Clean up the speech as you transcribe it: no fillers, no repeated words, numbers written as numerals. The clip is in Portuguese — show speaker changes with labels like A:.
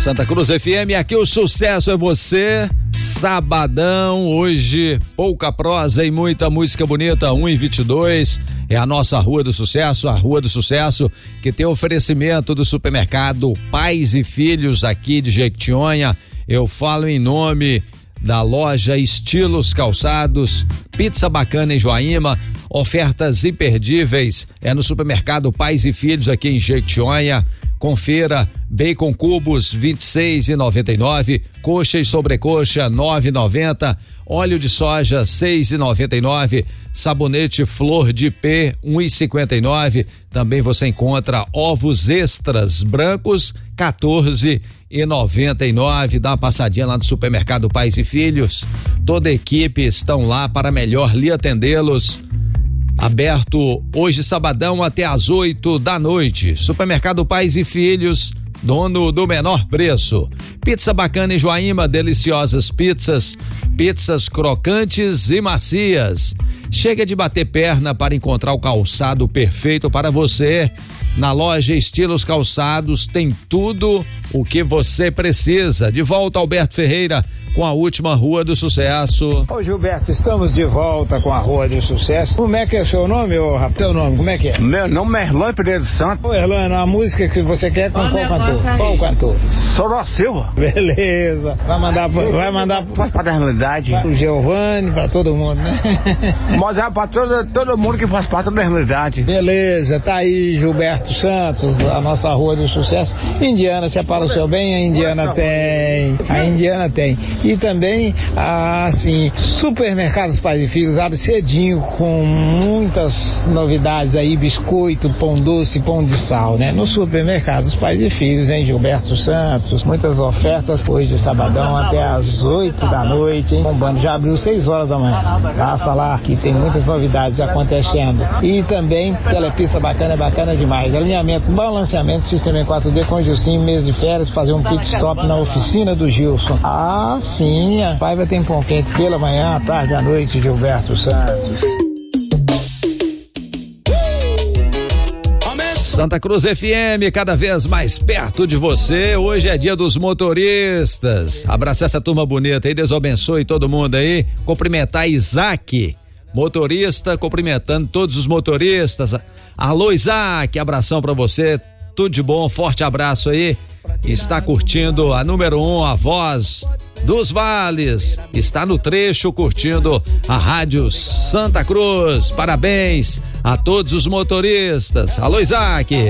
A: Santa Cruz FM, aqui o sucesso é você. Sabadão, hoje pouca prosa e muita música bonita. 1h22 é a nossa Rua do Sucesso, a Rua do Sucesso que tem oferecimento do supermercado Pais e Filhos aqui de Jequitinhonha. Eu falo em nome da loja Estilos Calçados, pizza bacana em Joaíma, ofertas imperdíveis é no supermercado Pais e Filhos aqui em Jequitinhonha. Confira: bacon cubos 26,99, coxa e sobrecoxa 9,90, óleo de soja 6,99, sabonete Flor de P 1,59. Também você encontra ovos extras brancos 14,99. Dá uma passadinha lá no supermercado Pais e Filhos. Toda a equipe estão lá para melhor lhe atendê-los. Aberto hoje, sabadão, até às 8 da noite. Supermercado Pais e Filhos, dono do menor preço. Pizza bacana em Joaíma, deliciosas pizzas crocantes e macias. Chega de bater perna para encontrar o calçado perfeito para você. Na loja Estilos Calçados tem tudo o que você precisa. De volta, Alberto Ferreira, com a última Rua do Sucesso.
B: Ô Gilberto, estamos de volta com a Rua do Sucesso. Como é que é o seu nome, ô rapaz? Teu nome, como é que é?
C: Meu nome é Erlano Pereira dos Santos.
B: Ô Erlano, a música que você quer com qual cantor? Qual cantor?
C: Soró Silva.
B: Beleza. Vai mandar
C: Faz parte da realidade.
B: Pro Giovanni, pra todo mundo, né?
C: Mas é pra todo mundo que faz parte da realidade.
B: Beleza, tá aí Gilberto Santos, a nossa Rua do Sucesso. Indiana, separa o seu bem, a Indiana tem. E também, assim, supermercados Pais e Filhos abre cedinho com muitas novidades aí, biscoito, pão doce, pão de sal, né? No supermercados Pais e Filhos, em Gilberto Santos, muitas ofertas hoje de sabadão até às 8 da noite, hein? Bombando, já abriu 6 horas da manhã. Passa lá que tem muitas novidades acontecendo. E também, telepista bacana demais. Alinhamento, balanceamento, sistema em 4D com Gilcinho, mês de férias, fazer um pit stop na oficina do Gilson. Ah, sim, a Paiva tem pão quente pela manhã, à tarde, à noite, Gilberto Santos.
A: Santa Cruz FM, cada vez mais perto de você. Hoje é dia dos motoristas. Abraçar essa turma bonita aí, Deus abençoe todo mundo aí. Cumprimentar Isaac, motorista, cumprimentando todos os motoristas. Alô, Isaac, abração pra você, tudo de bom, forte abraço aí. Está curtindo a número 1, a voz dos vales, está no trecho curtindo a Rádio Santa Cruz. Parabéns a todos os motoristas. Alô, Isaac.